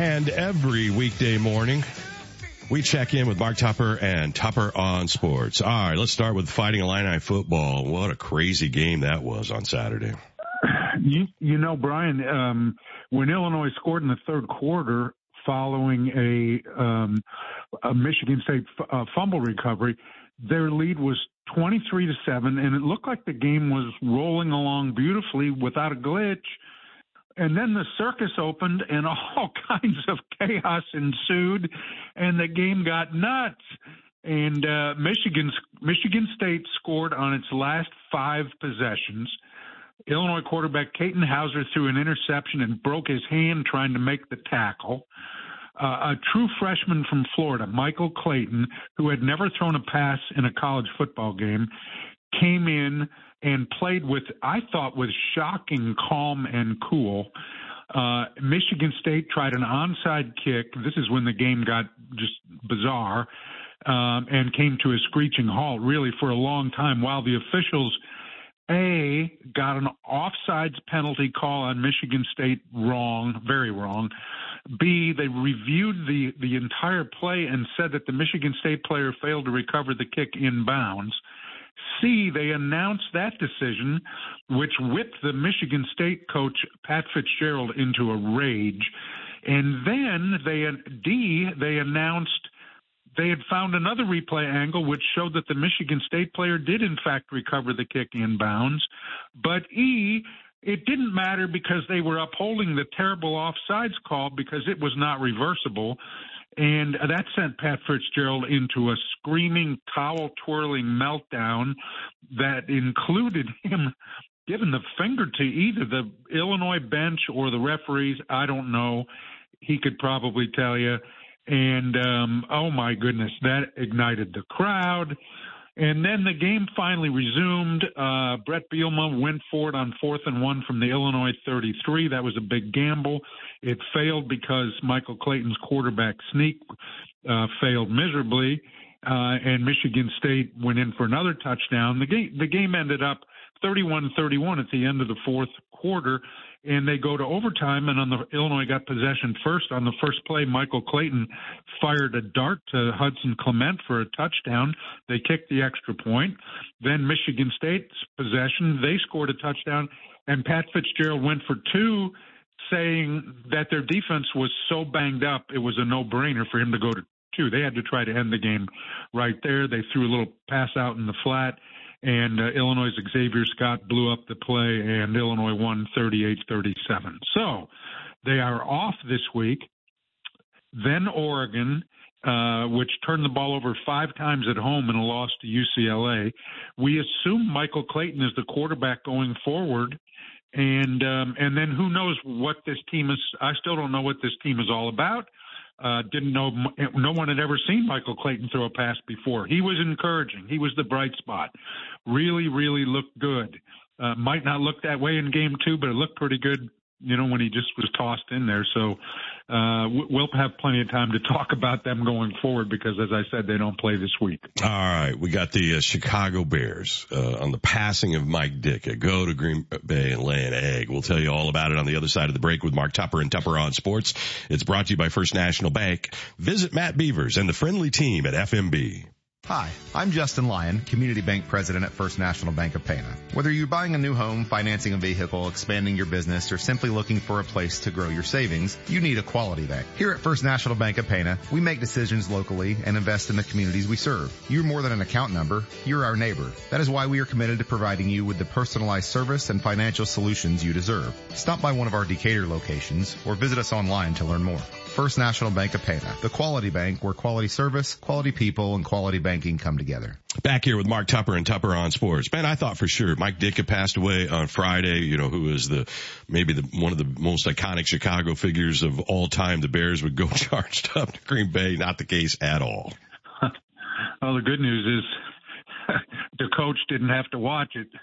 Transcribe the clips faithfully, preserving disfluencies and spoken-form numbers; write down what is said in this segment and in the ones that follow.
And every weekday morning, we check in with Mark Tupper and Tupper on Sports. All right, let's start with Fighting Illini football. What a crazy game that was on Saturday. You, you know, Brian, um, when Illinois scored in the third quarter following a, um, a Michigan State f- uh, fumble recovery, their lead was twenty-three to seven, and it looked like the game was rolling along beautifully without a glitch. And then the circus opened and all kinds of chaos ensued and the game got nuts. And uh, Michigan's, Michigan State scored on its last five possessions. Illinois quarterback Katin Hauser threw an interception and broke his hand trying to make the tackle. Uh, a true freshman from Florida, Michael Clayton, who had never thrown a pass in a college football game, came in and played with, I thought, with shocking calm and cool. Uh, Michigan State tried an onside kick. This is when the game got just bizarre, um, and came to a screeching halt, really, for a long time, while the officials, A, got an offsides penalty call on Michigan State wrong, very wrong. B, they reviewed the, the entire play and said that the Michigan State player failed to recover the kick in bounds. C, they announced that decision, which whipped the Michigan State coach, Pat Fitzgerald, into a rage. And then they, D, they announced they had found another replay angle which showed that the Michigan State player did, in fact, recover the kick in bounds. But E, it didn't matter because they were upholding the terrible offsides call because it was not reversible. And that sent Pat Fitzgerald into a screaming, towel-twirling meltdown that included him giving the finger to either the Illinois bench or the referees. I don't know. He could probably tell you. And, um, oh, my goodness, that ignited the crowd. And then the game finally resumed. Uh, Brett Bielema went for it on fourth and one from the Illinois thirty-three. That was a big gamble. It failed because Michael Clayton's quarterback sneak uh, failed miserably, uh, and Michigan State went in for another touchdown. The game, the game ended up thirty-one thirty-one at the end of the fourth quarter, and they go to overtime, and on the Illinois got possession first. On the first play, Michael Clayton fired a dart to Hudson Clement for a touchdown. They kicked the extra point. Then Michigan State's possession, they scored a touchdown, and Pat Fitzgerald went for two, saying that their defense was so banged up, it was a no-brainer for him to go to two. They had to try to end the game right there. They threw a little pass out in the flat, and uh, Illinois' Xavier Scott blew up the play, and Illinois won thirty-eight thirty-seven. So they are off this week. Then Oregon, uh, which turned the ball over five times at home in a loss to U C L A. We assume Michael Clayton is the quarterback going forward. And um, and then who knows what this team is. I still don't know what this team is all about. Uh, didn't know. No one had ever seen Michael Clayton throw a pass before. He was encouraging. He was the bright spot. Really, really looked good. Uh, might not look that way in game two, but it looked pretty good, you know, when he just was tossed in there. So uh, we'll have plenty of time to talk about them going forward because, as I said, they don't play this week. All right. We got the uh, Chicago Bears uh, on the passing of Mike Ditka. Go to Green Bay and lay an egg. We'll tell you all about it on the other side of the break with Mark Tupper and Tupper on Sports. It's brought to you by First National Bank. Visit Matt Beavers and the friendly team at F M B. Hi, I'm Justin Lyon, Community Bank President at First National Bank of Pana. Whether you're buying a new home, financing a vehicle, expanding your business, or simply looking for a place to grow your savings, you need a quality bank. Here at First National Bank of Pana, we make decisions locally and invest in the communities we serve. You're more than an account number, you're our neighbor. That is why we are committed to providing you with the personalized service and financial solutions you deserve. Stop by one of our Decatur locations or visit us online to learn more. First National Bank of Pana, the quality bank where quality service, quality people, and quality banking come together. Back here with Mark Tupper and Tupper on Sports. Man, I thought for sure Mike Ditka passed away on Friday, you know, who is the, maybe the, one of the most iconic Chicago figures of all time. The Bears would go charged up to Green Bay. Not the case at all. Well, the good news is the coach didn't have to watch it.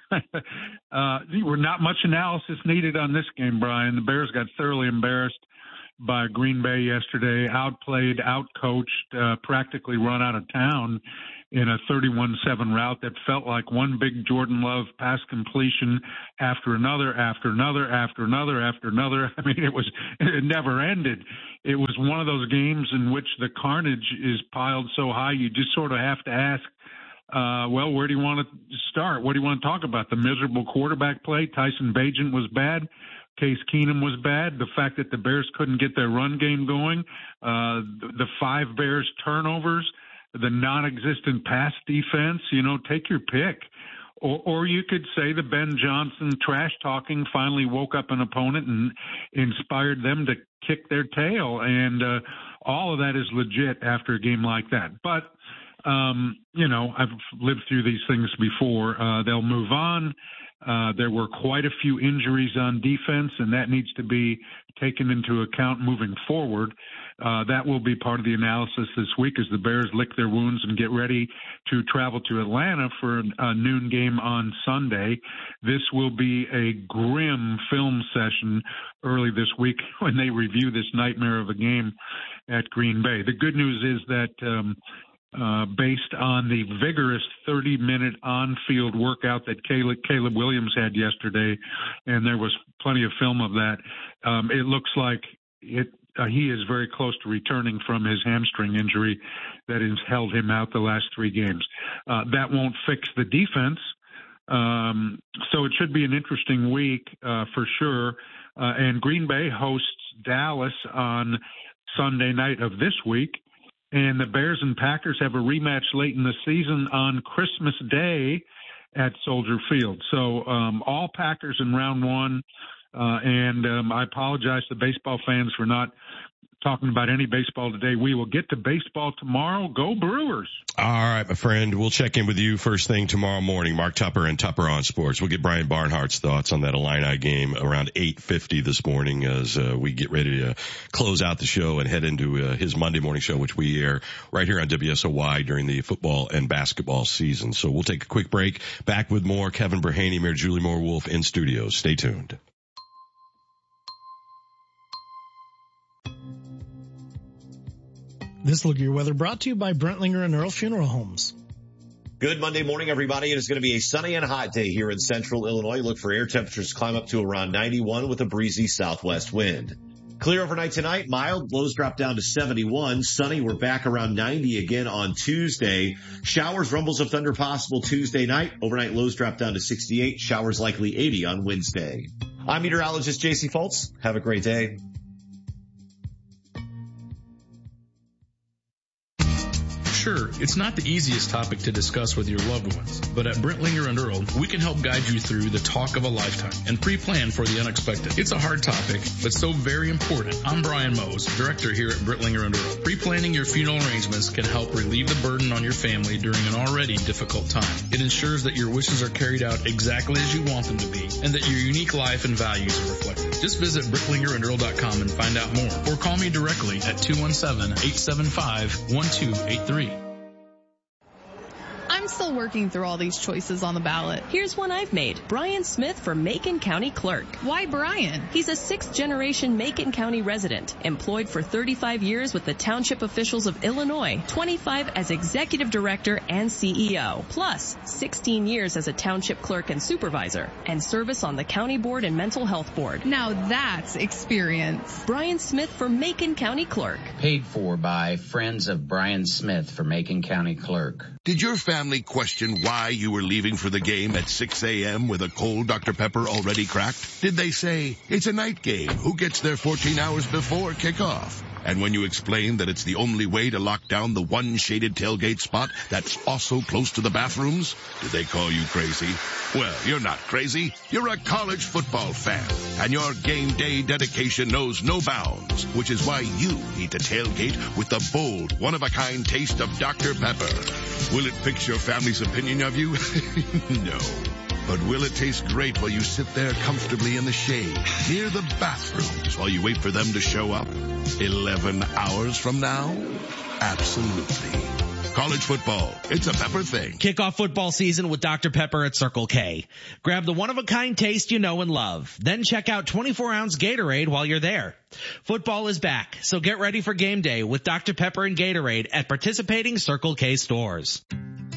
uh, there were not much analysis needed on this game, Brian. The Bears got thoroughly embarrassed by Green Bay yesterday, outplayed, outcoached, uh, practically run out of town. in a thirty-one seven route that felt like one big Jordan Love pass completion after another, after another, after another, after another. I mean, it was, it never ended. It was one of those games in which the carnage is piled so high, you just sort of have to ask, uh, well, where do you want to start? What do you want to talk about? The miserable quarterback play? Tyson Bagent was bad. Case Keenum was bad. The fact that the Bears couldn't get their run game going, uh, the, the five Bears turnovers, the non-existent pass defense, you know, take your pick. Or, or you could say the Ben Johnson trash talking finally woke up an opponent and inspired them to kick their tail. And uh, all of that is legit after a game like that. But, um, you know, I've lived through these things before. Uh, they'll move on. Uh, there were quite a few injuries on defense, and that needs to be taken into account moving forward. Uh, that will be part of the analysis this week as the Bears lick their wounds and get ready to travel to Atlanta for a noon game on Sunday. This will be a grim film session early this week when they review this nightmare of a game at Green Bay. The good news is that um, Uh, based on the vigorous thirty-minute on-field workout that Caleb, Caleb Williams had yesterday, and there was plenty of film of that, um, it looks like it, uh, he is very close to returning from his hamstring injury that has held him out the last three games. Uh, that won't fix the defense, um, so it should be an interesting week uh, for sure. Uh, and Green Bay hosts Dallas on Sunday night of this week. And the Bears and Packers have a rematch late in the season on Christmas Day at Soldier Field. So um, all Packers in round one. Uh, and um, I apologize to baseball fans for not talking about any baseball today. We will get to baseball tomorrow. Go Brewers. All right, my friend. We'll check in with you first thing tomorrow morning. Mark Tupper and Tupper on Sports. We'll get Brian Barnhart's thoughts on that Illini game around eight fifty this morning as uh, we get ready to close out the show and head into uh, his Monday morning show, which we air right here on W S O Y during the football and basketball season. So we'll take a quick break. Back with more. Kevin Berhaney, Mayor Julie Moore Wolf in studio. Stay tuned. This Look at Your Weather brought to you by Brentlinger and Earl Funeral Homes. Good Monday morning, everybody. It is going to be a sunny and hot day here in central Illinois. Look for air temperatures to climb up to around ninety-one with a breezy southwest wind. Clear overnight tonight, mild. Lows drop down to seventy-one. Sunny, we're back around ninety again on Tuesday. Showers, rumbles of thunder possible Tuesday night. Overnight lows drop down to sixty-eight. Showers likely eighty on Wednesday. I'm meteorologist J C Foltz. Have a great day. Sure, it's not the easiest topic to discuss with your loved ones, but at Brentlinger and Earl, we can help guide you through the talk of a lifetime and pre-plan for the unexpected. It's a hard topic, but so very important. I'm Brian Mose, director here at Brentlinger and Earl. Pre-planning your funeral arrangements can help relieve the burden on your family during an already difficult time. It ensures that your wishes are carried out exactly as you want them to be, and that your unique life and values are reflected. Just visit bricklinger and earl dot com and find out more, or call me directly at two one seven, eight seven five, one two eight three. I'm still working through all these choices on the ballot. Here's one I've made. Brian Smith for Macon County Clerk. Why Brian? He's a sixth-generation Macon County resident, employed for thirty-five years with the township officials of Illinois, twenty-five as executive director and C E O, plus sixteen years as a township clerk and supervisor, and service on the county board and mental health board. Now that's experience. Brian Smith for Macon County Clerk. Paid for by Friends of Brian Smith for Macon County Clerk. Did your family question why you were leaving for the game at six a.m. with a cold Doctor Pepper already cracked? Did they say, it's a night game, who gets there fourteen hours before kickoff? And when you explained that it's the only way to lock down the one shaded tailgate spot that's also close to the bathrooms, did they call you crazy? Well, you're not crazy. You're a college football fan, and your game day dedication knows no bounds, which is why you need to tailgate with the bold, one-of-a-kind taste of Doctor Pepper. Will it fix your family's opinion of you? No. But will it taste great while you sit there comfortably in the shade, near the bathrooms, while you wait for them to show up? Eleven hours from now? Absolutely. College football, it's a Pepper thing. Kick off football season with Doctor Pepper at Circle K. Grab the one-of-a-kind taste you know and love. Then check out twenty-four ounce Gatorade while you're there. Football is back, so get ready for game day with Doctor Pepper and Gatorade at participating Circle K stores.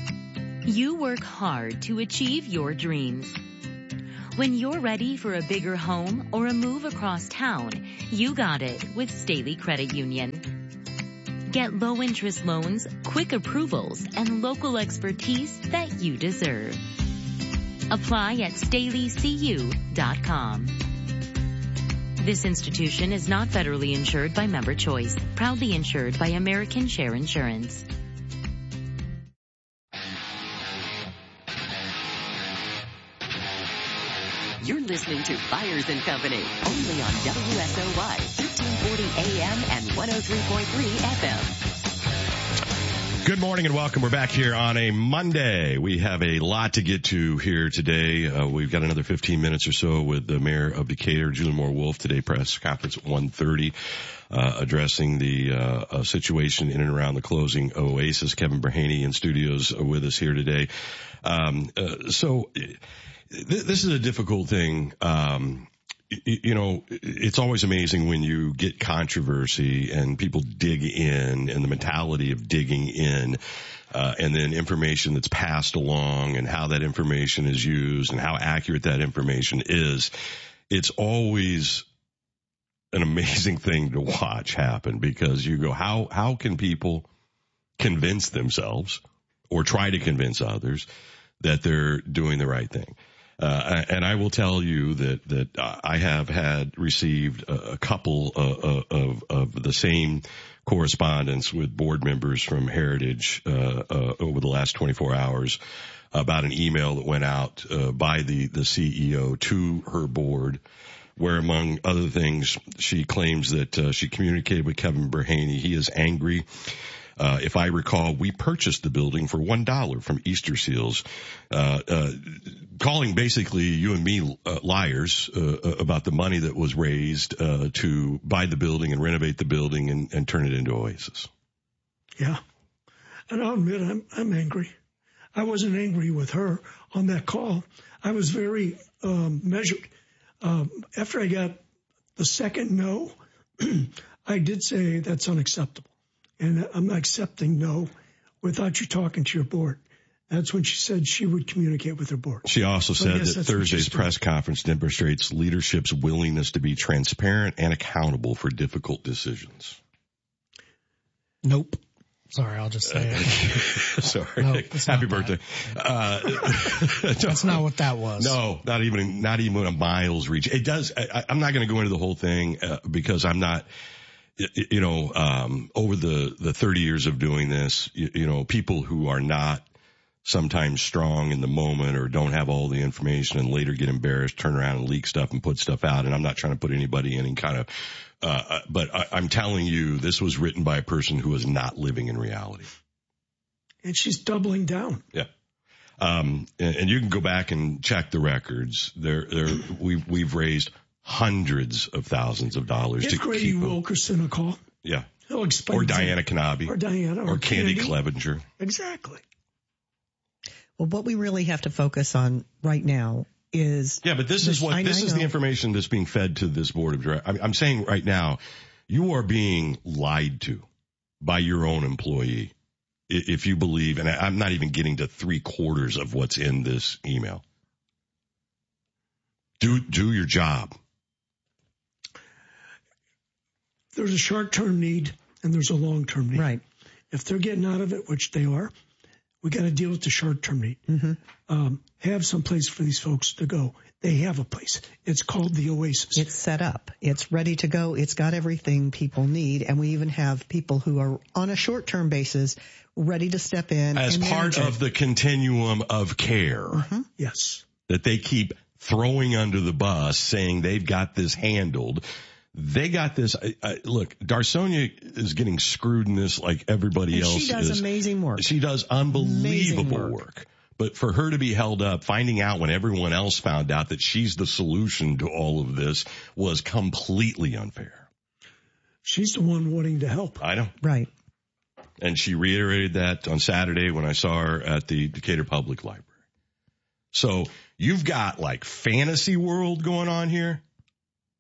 You work hard to achieve your dreams. When you're ready for a bigger home or a move across town, you got it with Staley Credit Union. Get low interest loans, quick approvals, and local expertise that you deserve. Apply at staley c u dot com. This institution is not federally insured by Member Choice, proudly insured by American Share Insurance. You're listening to Byers and Company, only on W S O Y, thirteen forty A M and one oh three point three F M. Good morning and welcome. We're back here on a Monday. We have a lot to get to here today. Uh, we've got another fifteen minutes or so with the mayor of Decatur, Julie Moore Wolf, today press conference at one thirty, uh, addressing the uh, uh, situation in and around the closing Oasis. Kevin Brahaney in studios with us here today. Um, uh, so this is a difficult thing. Um, you know, it's always amazing when you get controversy and people dig in, and the mentality of digging in, uh, and then information that's passed along and how that information is used and how accurate that information is. It's always an amazing thing to watch happen, because you go, how, how can people convince themselves or try to convince others that they're doing the right thing? Uh, and I will tell you that, that I have had received a, a couple of, of, of the same correspondence with board members from Heritage, uh, uh, over the last twenty-four hours about an email that went out, uh, by the, the C E O to her board, where among other things, she claims that, uh, she communicated with Kevin Brahaney. He is angry. Uh, if I recall, we purchased the building for one dollar from Easter Seals, uh, uh, calling basically you and me uh, liars uh, about the money that was raised uh, to buy the building and renovate the building and, and turn it into Oasis. Yeah. And I'll admit I'm, I'm angry. I wasn't angry with her on that call. I was very um, measured. Um, after I got the second no, I did say that's unacceptable. And I'm not accepting no without you talking to your board. That's when she said she would communicate with her board. She also so said that Thursday's press conference demonstrates leadership's willingness to be transparent and accountable for difficult decisions. Nope. Sorry, I'll just say it. Sorry. No, Happy birthday. Uh, That's not what that was. No, not even, not even a miles reach. It does. I, I'm not going to go into the whole thing uh, because I'm not, you know, um, over the, the thirty years of doing this, you, you know, people who are not sometimes strong in the moment or don't have all the information and later get embarrassed, turn around and leak stuff and put stuff out. And I'm not trying to put anybody in any kind of, uh, but I, I'm telling you, this was written by a person who is not living in reality. And she's doubling down. Yeah. Um, and, and you can go back and check the records. There, there, we've, we've raised hundreds of thousands of dollars Give to Grady keep them. Wilkerson a call. Yeah. He'll explain. Or Diana Kanabi. Or Diana. Or, or Candy, Candy Clevenger. Exactly. Well, what we really have to focus on right now is. Yeah, but this is what, I, this I is the information that's being fed to this board of directors. I'm saying right now, you are being lied to by your own employee. If you believe, and I'm not even getting to three quarters of what's in this email. Do, do your job. There's a short-term need and there's a long-term need. Right. If they're getting out of it, which they are, we got to deal with the short-term need. Mm-hmm. Um, have some place for these folks to go. They have a place. It's called the Oasis. It's set up. It's ready to go. It's got everything people need. And we even have people who are on a short-term basis ready to step in. As and part of the continuum of care. Mm-hmm. Yes. That they keep throwing under the bus, saying they've got this handled. They got this. I, I, look, Darsonia is getting screwed in this like everybody and else is. She does is. amazing work. She does unbelievable work. work. But for her to be held up, finding out when everyone else found out that she's the solution to all of this was completely unfair. She's the one wanting to help. I know. Right. And she reiterated that on Saturday when I saw her at the Decatur Public Library. So you've got like fantasy world going on here,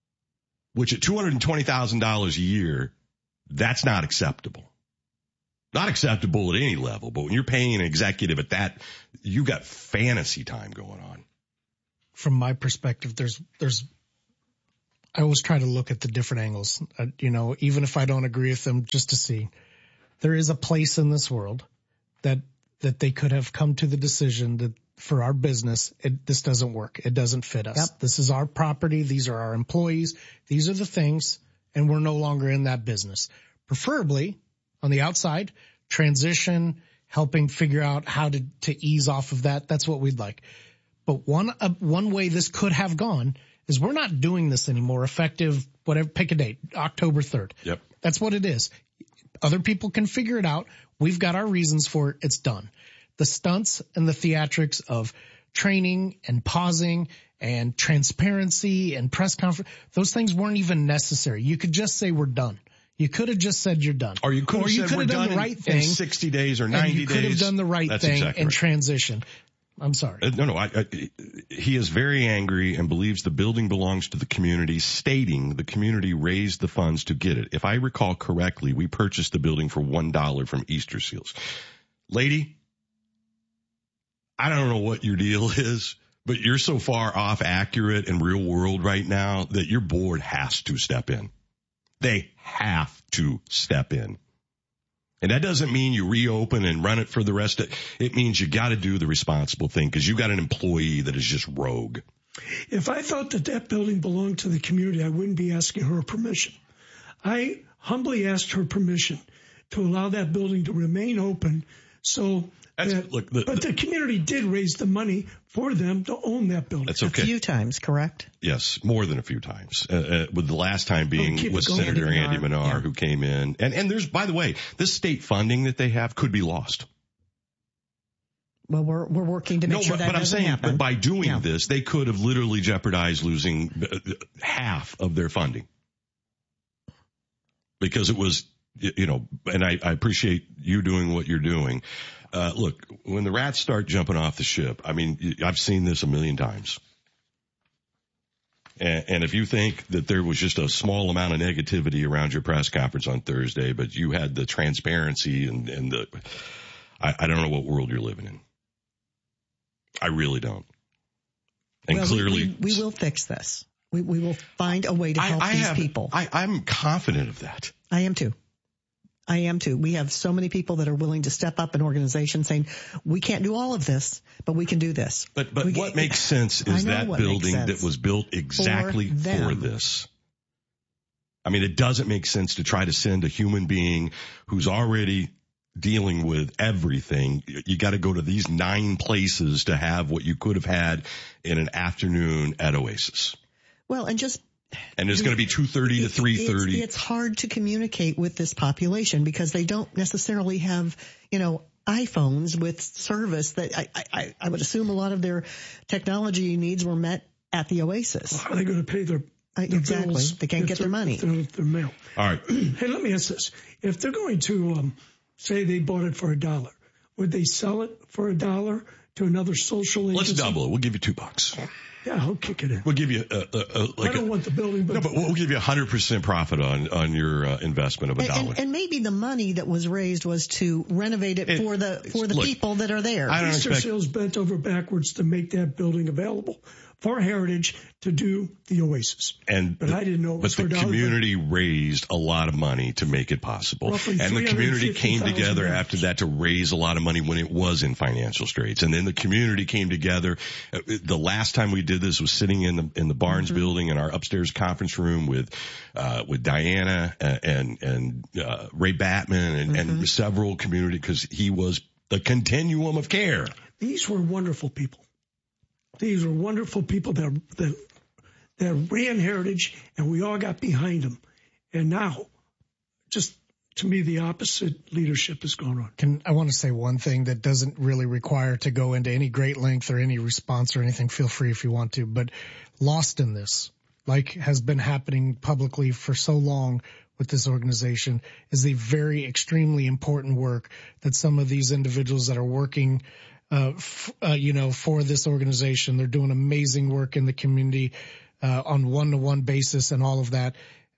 which at two hundred twenty thousand dollars a year, that's not acceptable. Not acceptable at any level, but when you're paying an executive at that, you got fantasy time going on. From my perspective, there's, there's, I always try to look at the different angles, uh, you know, even if I don't agree with them, just to see there is a place in this world that, that they could have come to the decision that for our business, it, this doesn't work. It doesn't fit us. Yep. This is our property. These are our employees. These are the things, and we're no longer in that business. Preferably, on the outside, transition, helping figure out how to, to ease off of that. That's what we'd like. But one, uh, one way this could have gone is we're not doing this anymore, effective, whatever, pick a date, October third. Yep. That's what it is. Other people can figure it out. We've got our reasons for it. It's done. The stunts and the theatrics of training and pausing and transparency and press conference, those things weren't even necessary. You could just say we're done. You could have just said you're done. Or you could have, or you said could we're have done done the right in, thing. in sixty days or ninety and you days. You could have done the right That's thing exactly and right. transition. I'm sorry. Uh, no, no, I, I, he is very angry and believes the building belongs to the community, stating the community raised the funds to get it. If I recall correctly, we purchased the building for one dollar from Easter Seals. Lady, I don't know what your deal is, but you're so far off accurate and real world right now that your board has to step in. They have to step in. And that doesn't mean you reopen and run it for the rest of it. It means you got to do the responsible thing because you got an employee that is just rogue. If I thought that that building belonged to the community, I wouldn't be asking her permission. I humbly asked her permission to allow that building to remain open. So, that, look, the, but the, the community did raise the money for them to own that building. That's okay. A few times, correct? Yes, more than a few times. Uh, uh, with the last time being oh, with Senator Andy, Andy Manar, yeah. who came in. And, and there's, by the way, this state funding that they have could be lost. Well, we're we're working to make no, sure but, that but doesn't I'm saying, happen. But by doing yeah. this, they could have literally jeopardized losing half of their funding. Because it was, you know, and I, I appreciate you doing what you're doing. Uh, look, when the rats start jumping off the ship, I mean, I've seen this a million times. And, and if you think that there was just a small amount of negativity around your press conference on Thursday, but you had the transparency and, and the, I, I don't know what world you're living in. I really don't. And well, clearly, we, we, we will fix this. We, we will find a way to help I, I these have, people. I, I'm confident of that. I am too. I am too. We have so many people that are willing to step up in organizations saying, we can't do all of this, but we can do this. But but we what can, makes sense is that building that was built exactly for, for this. I mean, it doesn't make sense to try to send a human being who's already dealing with everything. You got to go to these nine places to have what you could have had in an afternoon at Oasis. Well, and just And it's going to be two thirty to three thirty. It's, it's hard to communicate with this population because they don't necessarily have, you know, iPhones with service that I, I, I would assume a lot of their technology needs were met at the Oasis. Well, how are they going to pay their, their exactly. bills? They can't get their money. Their, their mail. All right. Hey, let me ask this. If they're going to um, say they bought it for a dollar, would they sell it for a dollar to another social agency? Let's double it. We'll give you two bucks. Yeah, I'll kick it in. We'll give you a, a, a like I don't a, want the building, but no, but we'll give you a hundred percent profit on on your uh, investment of a and, dollar. And, and maybe the money that was raised was to renovate it, it for the for the look, people that are there. I don't Easter expect... Seals bent over backwards to make that building available for Heritage to do the Oasis. And but the, I didn't know it was but for the a dollar, community but raised a lot of money to make it possible. And the community came together dollars after that to raise a lot of money when it was in financial straits. And then the community came together. The last time we did this was sitting in the in the Barnes mm-hmm. building in our upstairs conference room with uh with Diana and and uh Ray Batman and, mm-hmm. and several community, because he was the continuum of care. These were wonderful people. These were wonderful people that, that, that ran Heritage, and we all got behind them. And now, just to me, the opposite leadership is going on. Can I want to say one thing that doesn't really require to go into any great length or any response or anything. Feel free if you want to, but lost in this, like has been happening publicly for so long with this organization, is the very extremely important work that some of these individuals that are working Uh, f- uh, you know, for this organization. They're doing amazing work in the community, uh, on one-to-one basis and all of that.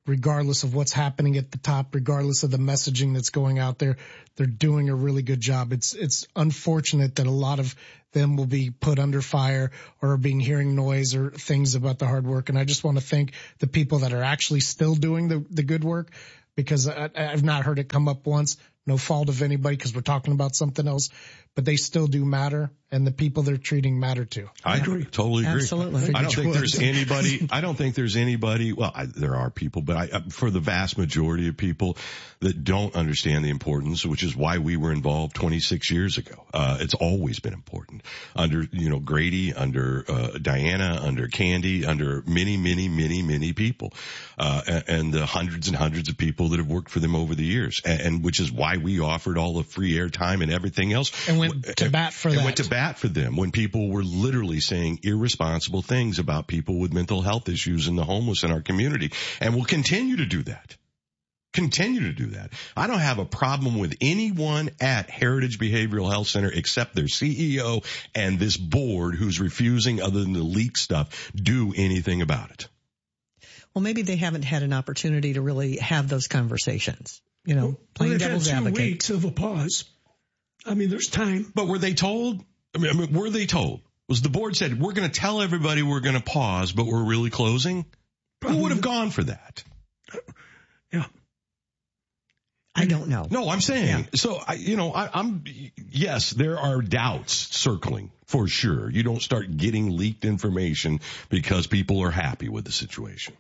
regardless of what's happening at the top, regardless of the messaging that's going out there, they're doing a really good job. It's, it's unfortunate that a lot of them will be put under fire or are being hearing noise or things about the hard work. And I just want to thank the people that are actually still doing the, the good work, because I, I've not heard it come up once. No fault of anybody, because we're talking about something else, but they still do matter, and the people they're treating matter too. I agree. Totally agree. Absolutely. I don't think there's anybody, I don't think there's anybody, well, I, there are people, but I, for the vast majority of people that don't understand the importance, which is why we were involved twenty-six years ago. Uh, it's always been important. Under, you know, Grady, under, uh, Diana, under Candy, under many, many, many, many people, uh, and, and the hundreds and hundreds of people that have worked for them over the years, and, and which is why we offered all the free airtime and everything else. And went to bat for and that. went to bat for them when people were literally saying irresponsible things about people with mental health issues and the homeless in our community. And we'll continue to do that. Continue to do that. I don't have a problem with anyone at Heritage Behavioral Health Center except their C E O and this board who's refusing, other than the leak stuff, do anything about it. Well, maybe they haven't had an opportunity to really have those conversations. You know, well, playing they've devil's had two advocate. weeks of a pause. I mean, there's time. But were they told? I mean, I mean were they told? Was the board said, we're going to tell everybody we're going to pause, but we're really closing? Probably. Who would have gone for that? Yeah. I don't know. No, I'm saying, yeah. so, I, you know, I, I'm, yes, there are doubts circling for sure. You don't start getting leaked information because people are happy with the situation.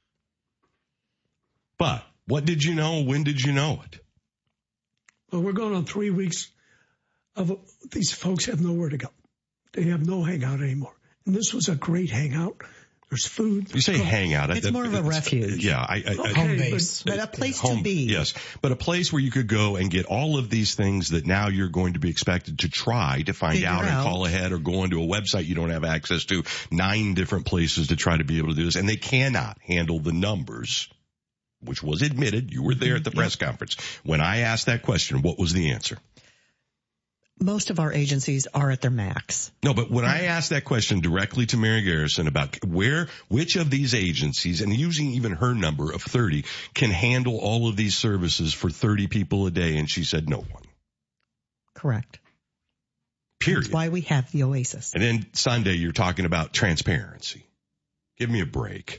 But what did you know? When did you know it? Well, we're going on three weeks of these folks have nowhere to go. They have no hangout anymore. And this was a great hangout. There's food. You say hangout. It's that, more of a refuge. Yeah. I, I, okay, home base. But, but a place home, to be. Yes. But a place where you could go and get all of these things that now you're going to be expected to try to find Figure out and out. call ahead or go onto a website you don't have access to. Nine different places to try to be able to do this. And they cannot handle the numbers, which was admitted. You were there at the press yep. conference. When I asked that question, what was the answer? Most of our agencies are at their max. No, but when I asked that question directly to Mary Garrison about where, which of these agencies, and using even her number of thirty, can handle all of these services for thirty people a day, and she said no one. Correct. Period. That's why we have the Oasis. And then Sunday, you're talking about transparency. Give me a break.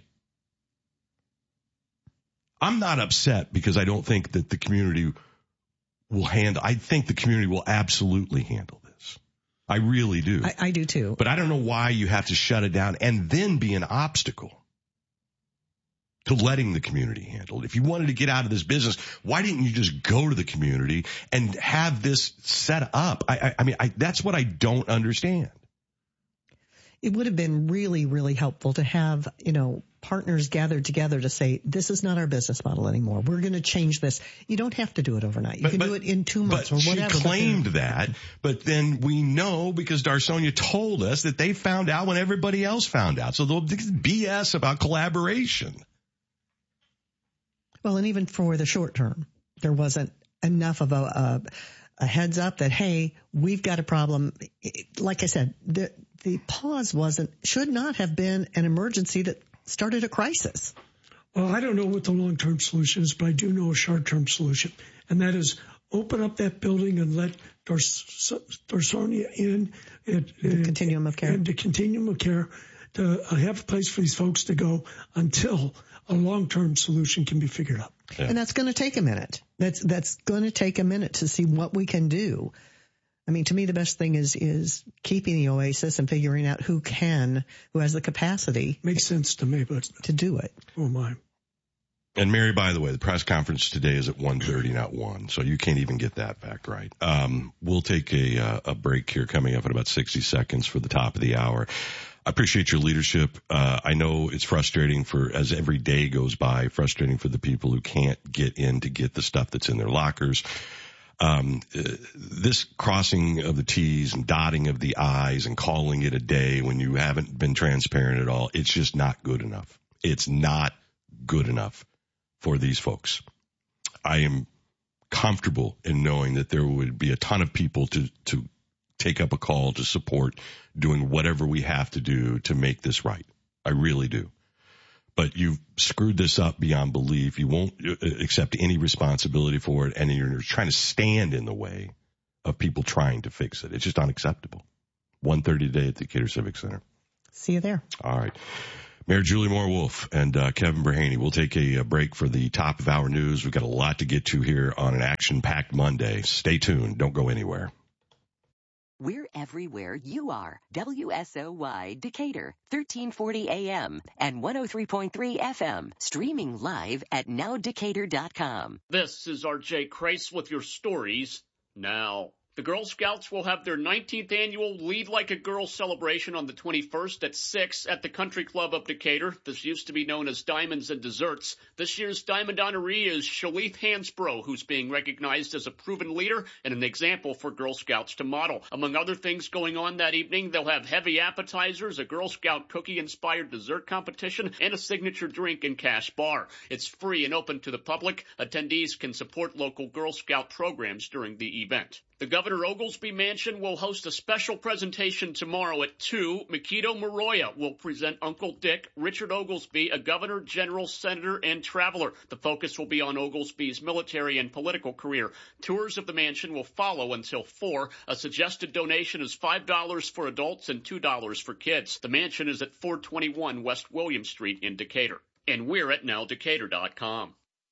I'm not upset because I don't think that the community will handle, I think the community will absolutely handle this. I really do. I, I do too. But I don't know why you have to shut it down and then be an obstacle to letting the community handle it. If you wanted to get out of this business, why didn't you just go to the community and have this set up? I, I, I mean, I, that's what I don't understand. It would have been really, really helpful to have, you know, partners gathered together to say, this is not our business model anymore. We're going to change this. You don't have to do it overnight. You but, can but, do it in two months but or whatever. She claimed but that, but then we know because Darsonia told us that they found out when everybody else found out. So they'll B S about collaboration. Well, and even for the short term, there wasn't enough of a, a, a heads up that, hey, we've got a problem. Like I said, the, the pause wasn't, should not have been an emergency that started a crisis. Well, I don't know what the long-term solution is, but I do know a short-term solution, and that is open up that building and let Darsonia in. At, the continuum of care. And the continuum of care to have a place for these folks to go until a long-term solution can be figured out. Yeah. And that's going to take a minute. That's that's going to take a minute to see what we can do. I mean, to me, the best thing is is keeping the Oasis and figuring out who can, who has the capacity. Makes sense to me, but to do it. Oh my! And Mary, by the way, the press conference today is at one thirty, not one, so you can't even get that back right. Um, we'll take a uh, a break here coming up in about sixty seconds for the top of the hour. I appreciate your leadership. Uh, I know it's frustrating for, as every day goes by, frustrating for the people who can't get in to get the stuff that's in their lockers. Um, uh, this crossing of the T's and dotting of the I's and calling it a day when you haven't been transparent at all, it's just not good enough. It's not good enough for these folks. I am comfortable in knowing that there would be a ton of people to, to take up a call to support doing whatever we have to do to make this right. I really do. but you've screwed this up beyond belief. You won't accept any responsibility for it, and you're trying to stand in the way of people trying to fix it. It's just unacceptable. one thirty today at the Decatur Civic Center. See you there. All right. Mayor Julie Moore Wolf and uh, Kevin Berhaney. We'll take a, a break for the top of our news. We've got a lot to get to here on an action-packed Monday. Stay tuned. Don't go anywhere. We're everywhere you are. W S O Y Decatur, thirteen forty A M and one oh three point three F M. Streaming live at now decatur dot com. This is R J Kreis with your stories now. The Girl Scouts will have their nineteenth annual Lead Like a Girl celebration on the twenty-first at six at the Country Club of Decatur. This used to be known as Diamonds and Desserts. This year's Diamond honoree is Shalith Hansbrough, who's being recognized as a proven leader and an example for Girl Scouts to model. Among other things going on that evening, they'll have heavy appetizers, a Girl Scout cookie-inspired dessert competition, and a signature drink and cash bar. It's free and open to the public. Attendees can support local Girl Scout programs during the event. The Governor Oglesby Mansion will host a special presentation tomorrow at two. Makito Moroya will present Uncle Dick, Richard Oglesby, a governor, general, senator, and traveler. The focus will be on Oglesby's military and political career. Tours of the mansion will follow until four. A suggested donation is five dollars for adults and two dollars for kids. The mansion is at four twenty-one West William Street in Decatur. And we're at now decatur dot com.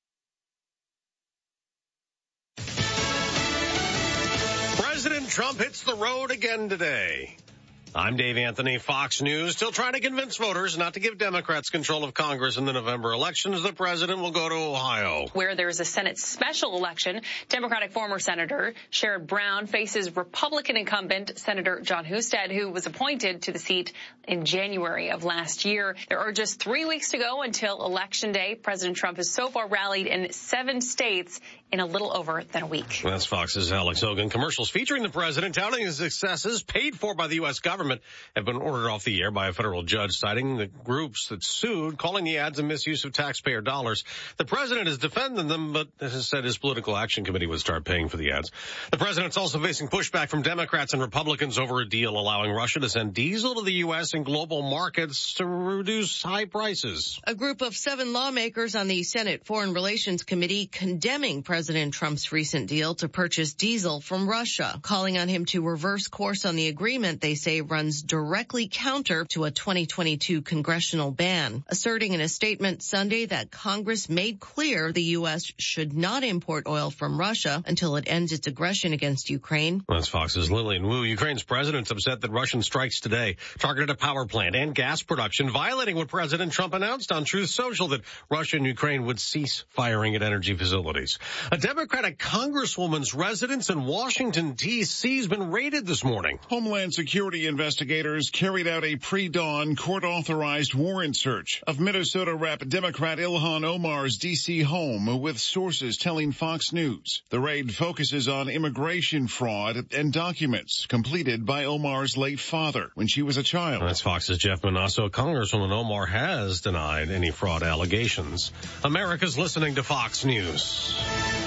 President Trump hits the road again today. I'm Dave Anthony, Fox News, still trying to convince voters not to give Democrats control of Congress in the November elections. The president will go to Ohio, where there's a Senate special election. Democratic former Senator Sherrod Brown faces Republican incumbent Senator John Husted, who was appointed to the seat in January of last year. There are just three weeks to go until Election Day. President Trump has so far rallied in seven states in a little over than a week. That's Fox's Alex Hogan. Commercials featuring the president touting his successes paid for by the U S government have been ordered off the air by a federal judge, citing the groups that sued, calling the ads a misuse of taxpayer dollars. The president is defending them, but has said his political action committee would start paying for the ads. The president's also facing pushback from Democrats and Republicans over a deal allowing Russia to send diesel to the U S and global markets to reduce high prices. A group of seven lawmakers on the Senate Foreign Relations Committee condemning President Trump's recent deal to purchase diesel from Russia, calling on him to reverse course on the agreement they say runs directly counter to a twenty twenty-two congressional ban, asserting in a statement Sunday that Congress made clear the U S should not import oil from Russia until it ends its aggression against Ukraine. That's Fox's Lillian Wu. Ukraine's president's upset that Russian strikes today targeted a power plant and gas production, violating what President Trump announced on Truth Social, that Russia and Ukraine would cease firing at energy facilities. A Democratic congresswoman's residence in Washington, D C has been raided this morning. Homeland Security investigators carried out a pre-dawn court-authorized warrant search of Minnesota Rep Democrat Ilhan Omar's D C home, with sources telling Fox News. The raid focuses on immigration fraud and documents completed by Omar's late father when she was a child. That's Fox's Jeff Manasso. Congresswoman Omar has denied any fraud allegations. America's listening to Fox News.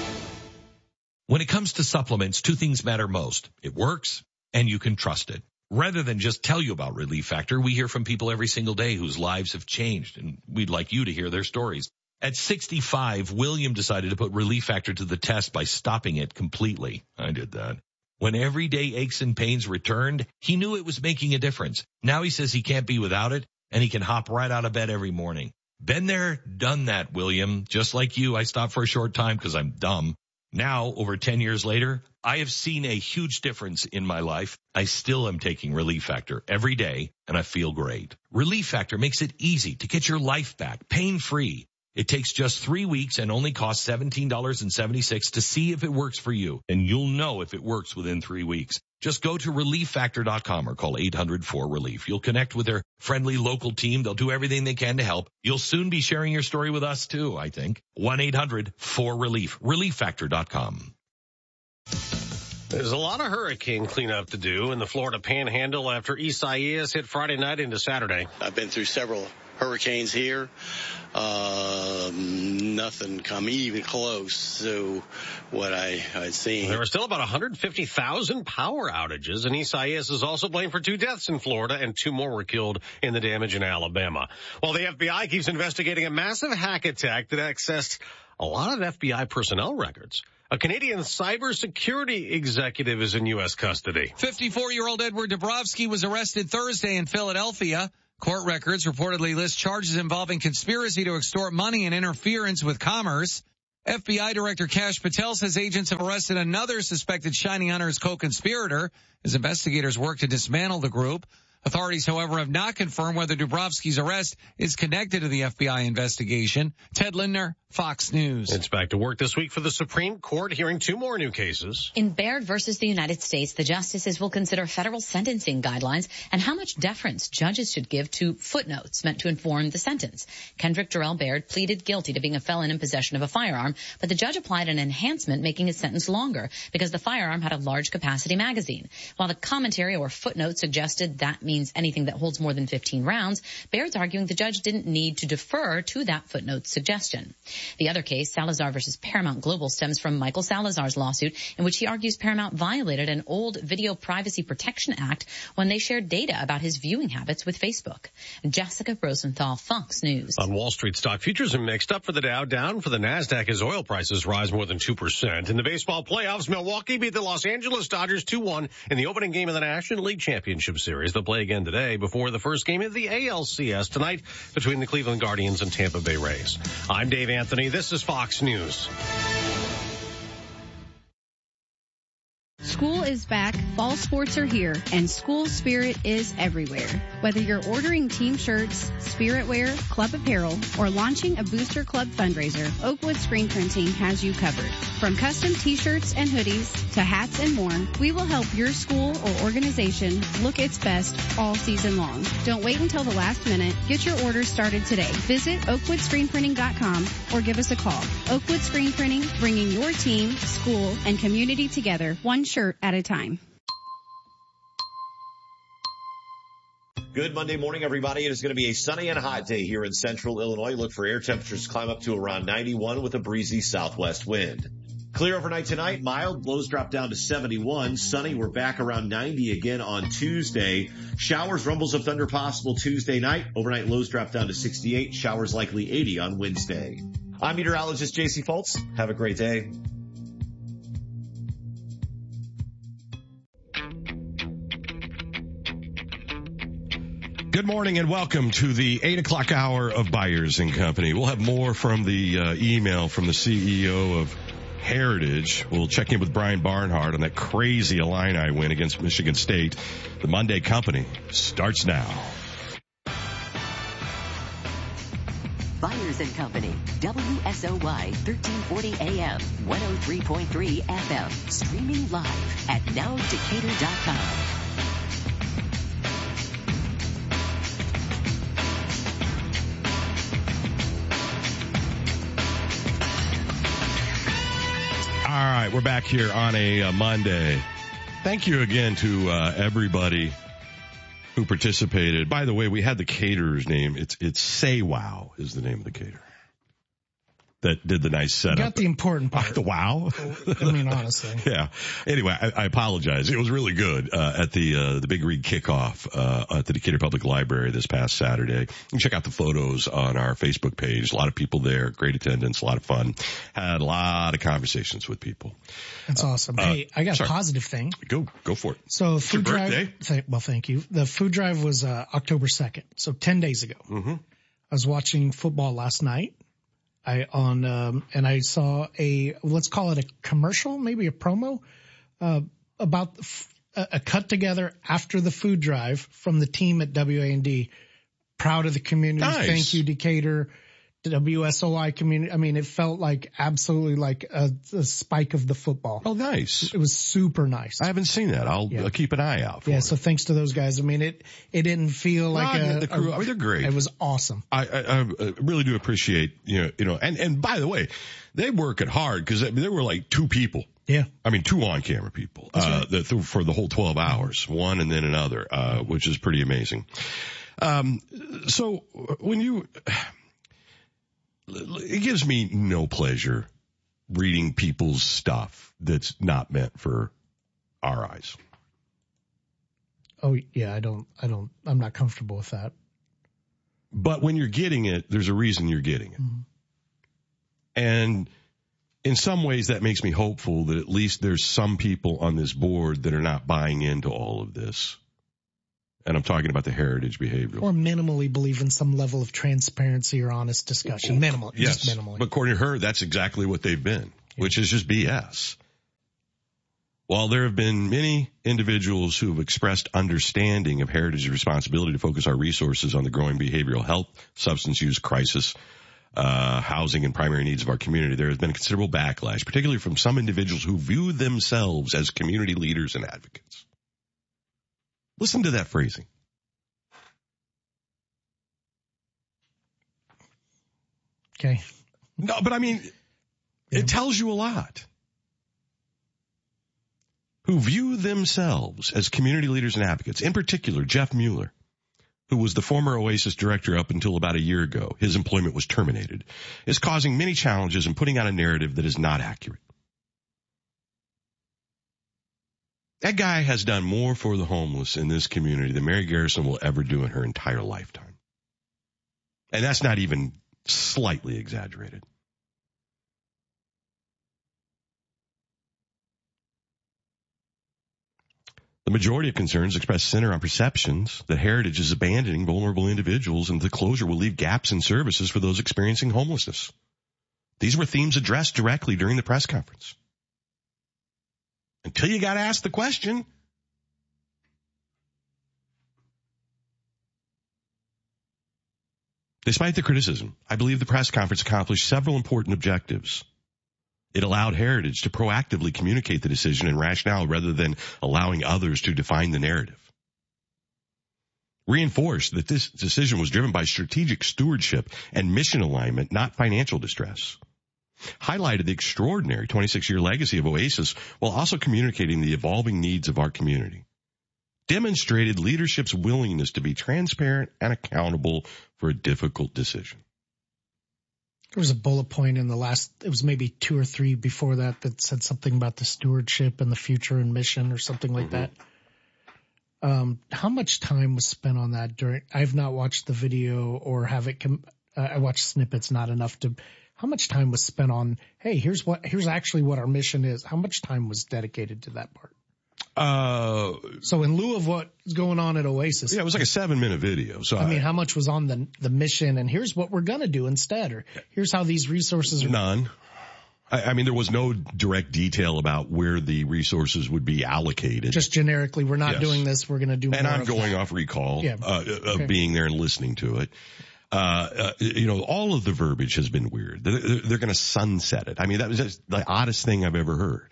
When it comes to supplements, two things matter most. It works and you can trust it. Rather than just tell you about Relief Factor, we hear from people every single day whose lives have changed, and we'd like you to hear their stories. At sixty-five, William decided to put Relief Factor to the test by stopping it completely. I did that. When everyday aches and pains returned, he knew it was making a difference. Now he says he can't be without it, and he can hop right out of bed every morning. Been there, done that, William. Just like you, I stopped for a short time because I'm dumb. Now, over ten years later, I have seen a huge difference in my life. I still am taking Relief Factor every day, and I feel great. Relief Factor makes it easy to get your life back, pain-free. It takes just three weeks and only costs seventeen dollars and seventy-six cents to see if it works for you, and you'll know if it works within three weeks. Just go to relief factor dot com or call eight hundred four relief. You'll connect with their friendly local team. They'll do everything they can to help. You'll soon be sharing your story with us too, I think. one eight hundred four relief. relief factor dot com. There's a lot of hurricane cleanup to do in the Florida Panhandle after Isaias hit Friday night into Saturday. I've been through several hurricanes here. Uh, nothing come even close to what I, I'd seen. There were still about one hundred fifty thousand power outages, and Isaias is also blamed for two deaths in Florida, and two more were killed in the damage in Alabama. While the F B I keeps investigating a massive hack attack that accessed a lot of F B I personnel records. A Canadian cybersecurity executive is in U S custody. fifty-four-year-old Edward Dabrowski was arrested Thursday in Philadelphia. Court records reportedly list charges involving conspiracy to extort money and interference with commerce. F B I Director Kash Patel says agents have arrested another suspected Shiny Hunters co-conspirator as investigators work to dismantle the group. Authorities, however, have not confirmed whether Dabrowski's arrest is connected to the F B I investigation. Ted Lindner, Fox News. It's back to work this week for the Supreme Court, hearing two more new cases. In Baird versus the United States, the justices will consider federal sentencing guidelines and how much deference judges should give to footnotes meant to inform the sentence. Kendrick Jarrell Baird pleaded guilty to being a felon in possession of a firearm, but the judge applied an enhancement making his sentence longer because the firearm had a large capacity magazine. While the commentary or footnote suggested that means anything that holds more than fifteen rounds, Baird's arguing the judge didn't need to defer to that footnote suggestion. The other case, Salazar versus Paramount Global, stems from Michael Salazar's lawsuit in which he argues Paramount violated an old Video Privacy Protection Act when they shared data about his viewing habits with Facebook. Jessica Rosenthal, Fox News. On Wall Street, stock futures are mixed up for the Dow, down for the NASDAQ as oil prices rise more than two percent. In the baseball playoffs, Milwaukee beat the Los Angeles Dodgers two one in the opening game of the National League Championship Series. They'll play again today before the first game of the A L C S tonight between the Cleveland Guardians and Tampa Bay Rays. I'm Dave Anthony. This is Fox News. School is back, fall sports are here, and school spirit is everywhere. Whether you're ordering team shirts, spirit wear, club apparel, or launching a Booster Club fundraiser, Oakwood Screen Printing has you covered. From custom t-shirts and hoodies to hats and more, we will help your school or organization look its best all season long. Don't wait until the last minute. Get your orders started today. Visit oakwood screen printing dot com or give us a call. Oakwood Screen Printing, bringing your team, school, and community together, one shirt at a time. Good Monday morning, everybody. It is going to be a sunny and hot day here in central Illinois. Look for air temperatures to climb up to around ninety-one with a breezy southwest wind. Clear overnight tonight, mild. Lows drop down to seventy-one. Sunny, we're back around ninety again on Tuesday. Showers, rumbles of thunder possible Tuesday night. Overnight lows drop down to sixty-eight. Showers likely eighty on Wednesday. I'm meteorologist J C Fultz. Have a great day. Good morning and welcome to the eight o'clock hour of Byers and Company. We'll have more from the uh, email from the C E O of Heritage. We'll check in with Brian Barnhart on that crazy Illini win against Michigan State. The Monday Company starts now. Byers and Company, W S O Y thirteen forty A M, one oh three point three F M, streaming live at now decatur dot com. All right, we're back here on a uh, Monday. Thank you again to uh, everybody who participated. By the way, we had the caterer's name. It's it's Say Wow is the name of the caterer that did the nice setup. Got the important part. The wow. I mean, honestly. Yeah. Anyway, I, I apologize. It was really good uh, at the uh, the Big Rig kickoff uh, at the Decatur Public Library this past Saturday. You can check out the photos on our Facebook page. A lot of people there. Great attendance. A lot of fun. Had a lot of conversations with people. That's awesome. Uh, hey, I got sorry. a positive thing. Go go for it. So It's food your drive. birthday? Th- well, thank you. The food drive was uh, October second, so ten days ago. Mm-hmm. I was watching football last night. I on um, and I saw a let's call it a commercial, maybe a promo, uh, about the f- a, a cut together after the food drive from the team at W A N D. Proud of the community. Nice. Thank you, Decatur. The W S O I community. I mean, it felt like absolutely like a, a spike of the football. Oh, nice. It was super nice. I haven't seen that. I'll, Yeah. I'll keep an eye out for Yeah, it. so thanks to those guys. I mean, it it didn't feel like Rod a, and the crew, a- I mean, they're great. It was awesome. I, I, I really do appreciate, you know, you know, and, and by the way, they work it hard because I mean, there were like two people. Yeah. I mean, two on-camera people, uh, right. that, through, for the whole twelve hours, one and then another, uh, which is pretty amazing. Um, so when you, it gives me no pleasure reading people's stuff that's not meant for our eyes. Oh yeah, I don't, I don't, I'm not comfortable with that. But when you're getting it, there's a reason you're getting it. Mm-hmm. And in some ways that makes me hopeful that at least there's some people on this board that are not buying into all of this. And I'm talking about the heritage behavioral. Or minimally believe in some level of transparency or honest discussion. Minimal, yes, just minimally. But according to her, that's exactly what they've been, yeah. which is just B S. While there have been many individuals who have expressed understanding of Heritage's responsibility to focus our resources on the growing behavioral health, substance use crisis, uh, housing and primary needs of our community, there has been a considerable backlash, particularly from some individuals who view themselves as community leaders and advocates. Listen to that phrasing. Okay. No, but I mean, yeah. it tells you a lot. Who view themselves as community leaders and advocates. In particular, Jeff Mueller, who was the former Oasis director up until about a year ago, his employment was terminated, is causing many challenges and putting out a narrative that is not accurate. That guy has done more for the homeless in this community than Mary Garrison will ever do in her entire lifetime. And that's not even slightly exaggerated. The majority of concerns expressed center on perceptions that Heritage is abandoning vulnerable individuals and the closure will leave gaps in services for those experiencing homelessness. These were themes addressed directly during the press conference. Until you got to ask the question. Despite the criticism, I believe the press conference accomplished several important objectives. It allowed Heritage to proactively communicate the decision and rationale rather than allowing others to define the narrative. Reinforced that this decision was driven by strategic stewardship and mission alignment, not financial distress. Highlighted the extraordinary twenty-six year legacy of Oasis while also communicating the evolving needs of our community. Demonstrated leadership's willingness to be transparent and accountable for a difficult decision. There was a bullet point in the last, it was maybe two or three before that that said something about the stewardship and the future and mission or something like mm-hmm. that. Um, how much time was spent on that during, I've not watched the video or have it, com- uh, I watched snippets, not enough to, how much time was spent on, hey, here's what, here's actually what our mission is. How much time was dedicated to that part? Uh, so in lieu of what's going on at Oasis. Yeah, it was like a seven minute video. So I, I mean, how much was on the, the mission and here's what we're going to do instead, or here's how these resources are. None. I, I mean, there was no direct detail about where the resources would be allocated. Just generically, we're not yes. doing this. We're going to do and more. And I'm of going that. off recall yeah. uh, of okay. being there and listening to it. Uh, uh, you know, all of the verbiage has been weird. They're, they're going to sunset it. I mean, that was just the oddest thing I've ever heard.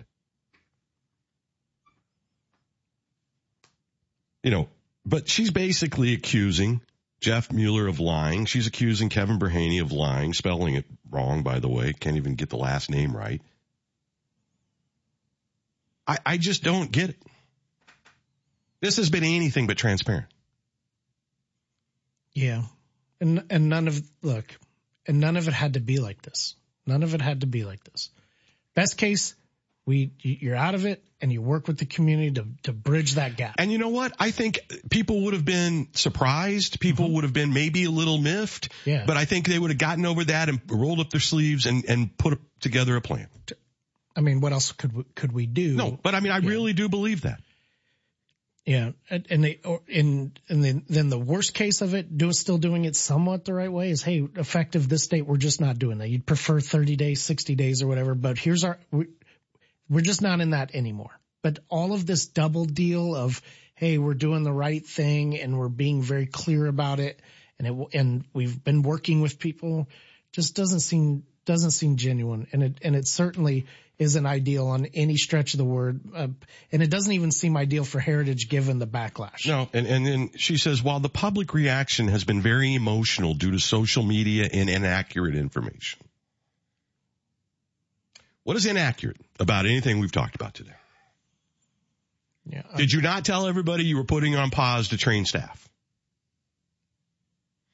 You know, but she's basically accusing Jeff Mueller of lying. She's accusing Kevin Berhaney of lying, spelling it wrong, by the way. Can't even get the last name right. I, I just don't get it. This has been anything but transparent. Yeah. And, and none of, look, and none of it had to be like this. None of it had to be like this. Best case, we, you're out of it and you work with the community to, to bridge that gap. And you know what? I think people would have been surprised. People mm-hmm. would have been maybe a little miffed. Yeah. But I think they would have gotten over that and rolled up their sleeves and, and put together a plan. I mean, what else could we, could we do? No, but I mean, I yeah. really do believe that. Yeah, and, and they, or in, and then, then the worst case of it, do still doing it somewhat the right way is, hey, effective this date, we're just not doing that. You'd prefer thirty days, sixty days or whatever, but here's our, we, we're just not in that anymore. But all of this double deal of, hey, we're doing the right thing and we're being very clear about it, and it, and we've been working with people, just doesn't seem, doesn't seem genuine. And it, and it certainly isn't ideal on any stretch of the word. Uh, and it doesn't even seem ideal for Heritage given the backlash. No, and, and then she says, while the public reaction has been very emotional due to social media and inaccurate information. What is inaccurate about anything we've talked about today? Yeah. Did you not tell everybody you were putting on pause to train staff?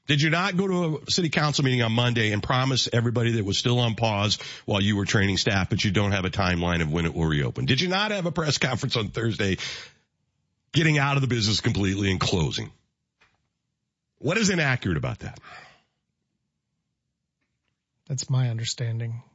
Did you not go to a city council meeting on Monday and promise everybody that was still on pause while you were training staff, but you don't have a timeline of when it will reopen? Did you not have a press conference on Thursday getting out of the business completely and closing? What is inaccurate about that? That's my understanding.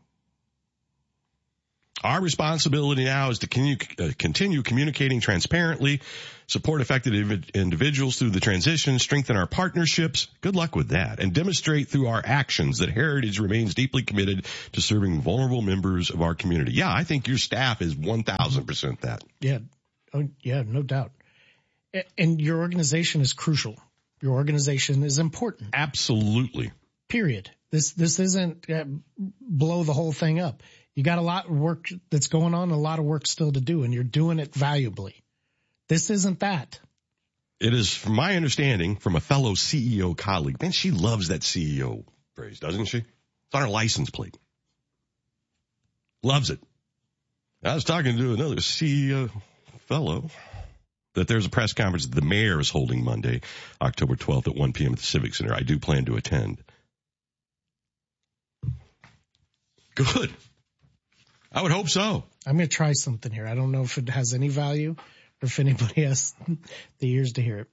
Our responsibility now is to continue, uh, continue communicating transparently, support affected individuals through the transition, strengthen our partnerships. Good luck with that. And demonstrate through our actions that Heritage remains deeply committed to serving vulnerable members of our community. Yeah, I think your staff is one thousand percent that. Yeah. Oh, yeah, no doubt. And your organization is crucial. Your organization is important. Absolutely. Period. This, this isn't uh, blow the whole thing up. You got a lot of work that's going on, a lot of work still to do, and you're doing it valuably. This isn't that. It is, from my understanding, from a fellow C E O colleague. Man, she loves that C E O phrase, doesn't she? It's on her license plate. Loves it. I was talking to another C E O fellow that there's a press conference that the mayor is holding Monday, October twelfth at one p.m. at the Civic Center. I do plan to attend. Good. I would hope so. I'm going to try something here. I don't know if it has any value or if anybody has the ears to hear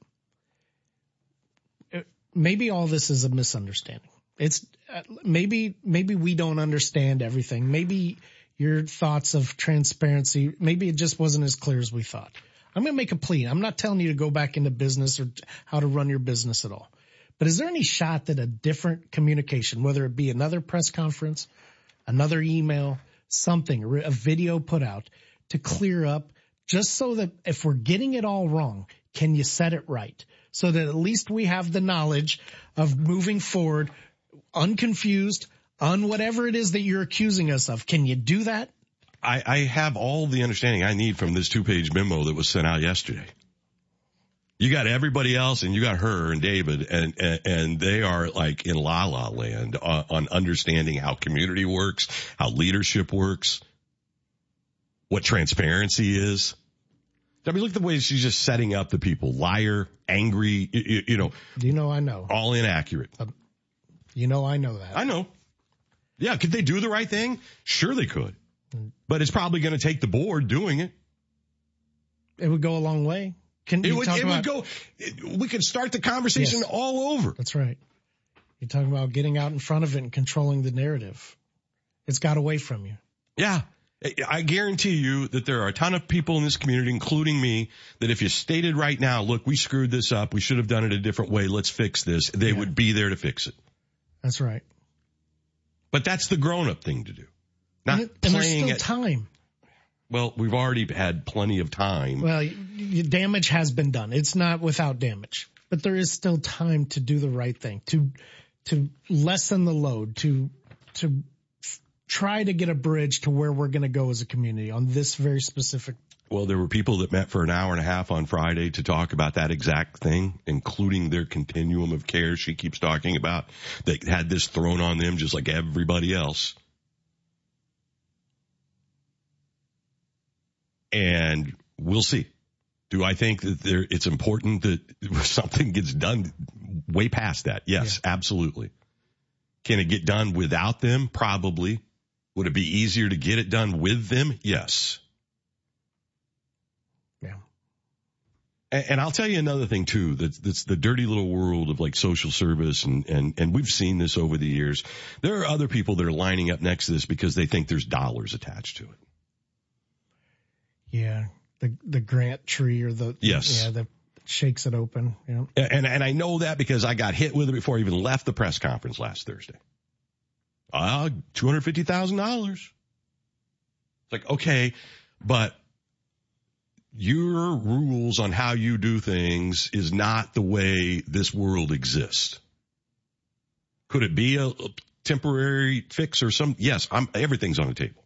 it. Maybe all this is a misunderstanding. It's uh, maybe, maybe we don't understand everything. Maybe your thoughts of transparency, maybe it just wasn't as clear as we thought. I'm going to make a plea. I'm not telling you to go back into business or how to run your business at all. But is there any shot that a different communication, whether it be another press conference, another email, something, a video put out to clear up, just so that if we're getting it all wrong, can you set it right? So that at least we have the knowledge of moving forward, unconfused, on whatever it is that you're accusing us of. Can you do that? I, I have all the understanding I need from this two-page memo that was sent out yesterday. You got everybody else, and you got her and David, and and, and they are like in la la land on, on understanding how community works, how leadership works, what transparency is. I mean, look at the way she's just setting up the people: liar, angry, you, you know. You know, I know. All inaccurate. Uh, you know, I know that. I know. Yeah, could they do the right thing? Sure, they could, mm. but it's probably going to take the board doing it. It would go a long way. Can it you would, talk it about, would go, it, we could start the conversation yes, all over. That's right. You're talking about getting out in front of it and controlling the narrative. It's got away from you. Yeah. I guarantee you that there are a ton of people in this community, including me, that if you stated right now, look, we screwed this up, we should have done it a different way, let's fix this, they yeah. would be there to fix it. That's right. But that's the grown-up thing to do. Not and, it, and playing there's still at, time. Well, we've already had plenty of time. Well, damage has been done. It's not without damage, but there is still time to do the right thing, to to lessen the load, to to try to get a bridge to where we're going to go as a community on this very specific. Well, there were people that met for an hour and a half on Friday to talk about that exact thing, including their continuum of care she keeps talking about. They had this thrown on them just like everybody else. And we'll see. Do I think that there, it's important that something gets done way past that? Yes, yeah. Absolutely. Can it get done without them? Probably. Would it be easier to get it done with them? Yes. Yeah. And, and I'll tell you another thing too, that's, that's the dirty little world of like social service, and, and, and we've seen this over the years. There are other people that are lining up next to this because they think there's dollars attached to it. Yeah, the the grant tree or the yes, yeah, that shakes it open. Yeah, and and I know that because I got hit with it before I even left the press conference last Thursday. Uh, two hundred fifty thousand dollars. It's like, okay, but your rules on how you do things is not the way this world exists. Could it be a, a temporary fix or some? Yes, I'm. Everything's on the table.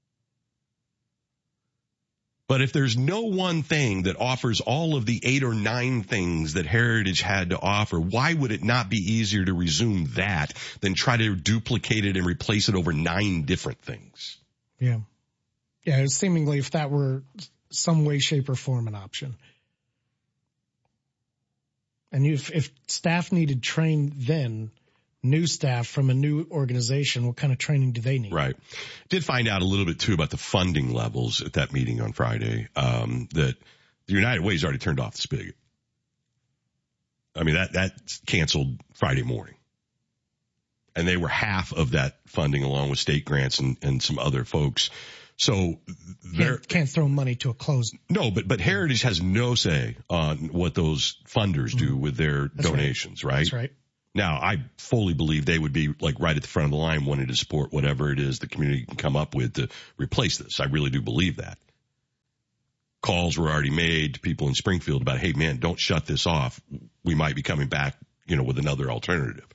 But if there's no one thing that offers all of the eight or nine things that Heritage had to offer, why would it not be easier to resume that than try to duplicate it and replace it over nine different things? Yeah. Yeah, seemingly if that were some way, shape, or form an option. And if, if staff needed trained then, new staff from a new organization, what kind of training do they need? Right. Did find out a little bit too about the funding levels at that meeting on Friday, um, that the United Way's already turned off the spigot. I mean, that, that canceled Friday morning. And they were half of that funding along with state grants and, and some other folks. So they're can't, can't throw money to a closed. No, but, but Heritage has no say on what those funders do with their That's donations, right. right? That's right. Now, I fully believe they would be like right at the front of the line wanting to support whatever it is the community can come up with to replace this. I really do believe that. Calls were already made to people in Springfield about, hey man, don't shut this off. We might be coming back, you know, with another alternative.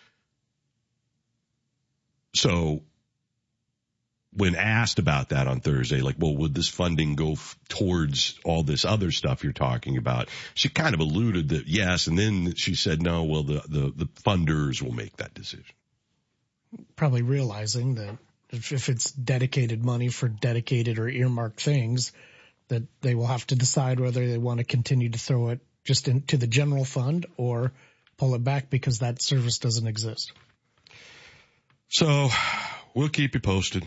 So when asked about that on Thursday, like, well, would this funding go f- towards all this other stuff you're talking about? She kind of alluded that yes. And then she said, no, well, the, the, the funders will make that decision. Probably realizing that if, if it's dedicated money for dedicated or earmarked things, that they will have to decide whether they want to continue to throw it just into the general fund or pull it back because that service doesn't exist. So we'll keep you posted.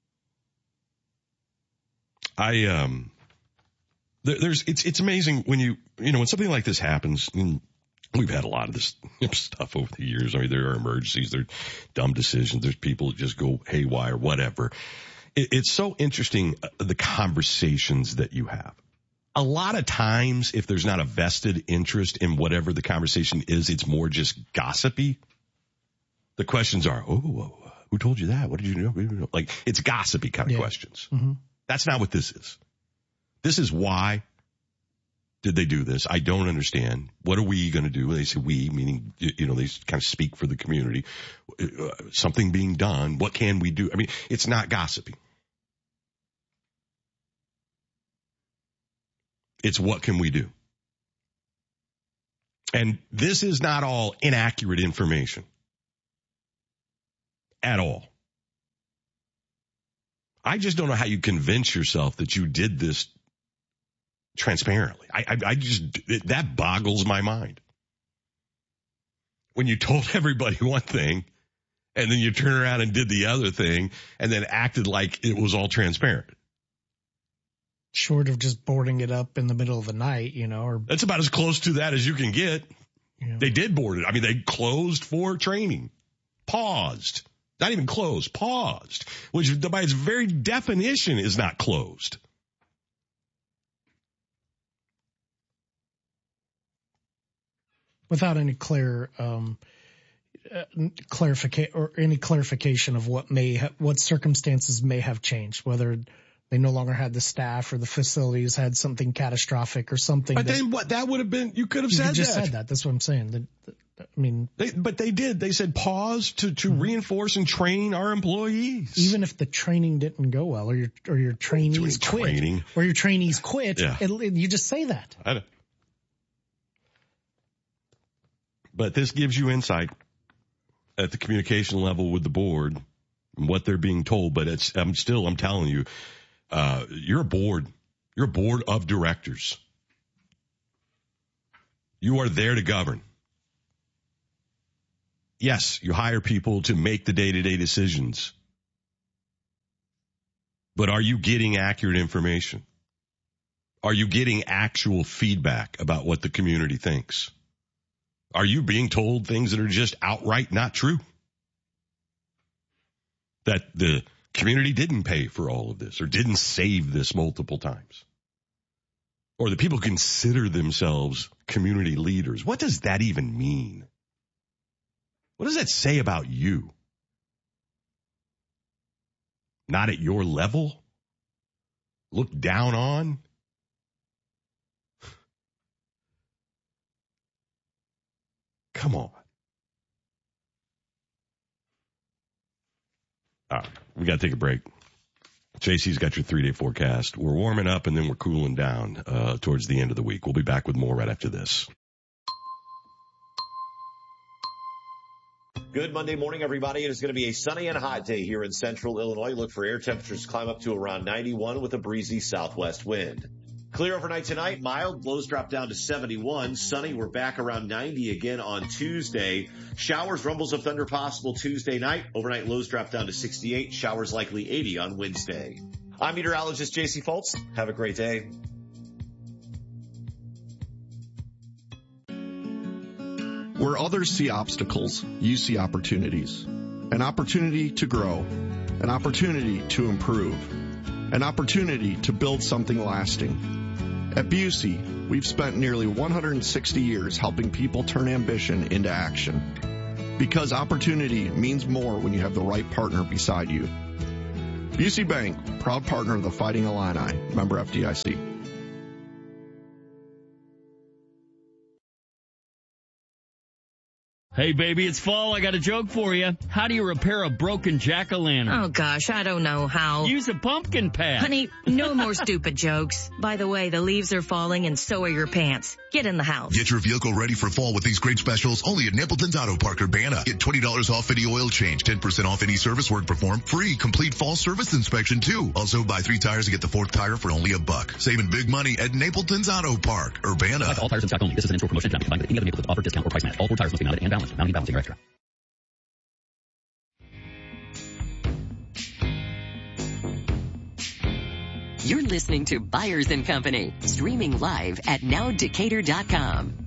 I, um, there, there's, it's, it's amazing when you, you know, when something like this happens, and we've had a lot of this stuff over the years. I mean, there are emergencies, there are dumb decisions, there's people that just go haywire, whatever. It, it's so interesting, uh, the conversations that you have. A lot of times, if there's not a vested interest in whatever the conversation is, it's more just gossipy. The questions are, oh, who told you that? What did you know? Like, it's gossipy kind of yeah. questions. Mm-hmm. That's not what this is. This is why did they do this? I don't understand. What are we going to do? They say we, meaning, you know, they kind of speak for the community. Uh, something being done. What can we do? I mean, it's not gossipy. It's what can we do? And this is not all inaccurate information. At all. I just don't know how you convince yourself that you did this transparently. I, I, I just, it, that boggles my mind. When you told everybody one thing and then you turn around and did the other thing and then acted like it was all transparent. Short of just boarding it up in the middle of the night, you know, or. That's about as close to that as you can get. Yeah. They did board it. I mean, they closed for training. Paused. Not even closed, paused, which by its very definition is not closed. Without any clear, um, uh, clarification or any clarification of what may ha- what circumstances may have changed, whether they no longer had the staff or the facilities had something catastrophic or something. But that, then what that would have been, you could have you said could just that. said that. That's what I'm saying. The, the, I mean, they, but they did. They said pause to, to mm-hmm. reinforce and train our employees. Even if the training didn't go well, or your or your trainees quit, training. or your trainees quit, yeah. it, it, you just say that. I know. But this gives you insight at the communication level with the board and what they're being told. But it's I'm still I'm telling you, uh, you're a board. You're a board of directors. You are there to govern. Yes, you hire people to make the day-to-day decisions. But are you getting accurate information? Are you getting actual feedback about what the community thinks? Are you being told things that are just outright not true? That the community didn't pay for all of this or didn't save this multiple times? Or that people consider themselves community leaders. What does that even mean? What does that say about you? Not at your level? Looked down on? Come on. All right, we got to take a break. J C's got your three-day forecast. We're warming up and then we're cooling down uh, towards the end of the week. We'll be back with more right after this. Good Monday morning, everybody. It is going to be a sunny and hot day here in central Illinois. Look for air temperatures to climb up to around ninety-one with a breezy southwest wind. Clear overnight tonight, mild, lows drop down to seventy-one. Sunny, we're back around ninety again on Tuesday. Showers, rumbles of thunder possible Tuesday night. Overnight lows drop down to sixty-eight. Showers likely eighty on Wednesday. I'm meteorologist J C Fultz. Have a great day. Where others see obstacles, you see opportunities. An opportunity to grow. An opportunity to improve. An opportunity to build something lasting. At Busey, we've spent nearly one hundred sixty years helping people turn ambition into action. Because opportunity means more when you have the right partner beside you. Busey Bank, proud partner of the Fighting Illini, member F D I C. Hey, baby, it's fall. I got a joke for you. How do you repair a broken jack-o'-lantern? Oh, gosh, I don't know how. Use a pumpkin patch. Honey, no more stupid jokes. By the way, the leaves are falling and so are your pants. Get in the house. Get your vehicle ready for fall with these great specials only at Napleton's Auto Park, Urbana. Get twenty dollars off any oil change, ten percent off any service work performed, free complete fall service inspection too. Also, buy three tires and get the fourth tire for only a buck. Saving big money at Napleton's Auto Park, Urbana. All tires in stock only. This is an in-store promotion. Cannot be combined with any other Napleton's offer, discount, or price match. All four tires must be mounted and balanced. Mounting, balancing are extra. You're listening to Byers and Company, streaming live at now decatur dot com.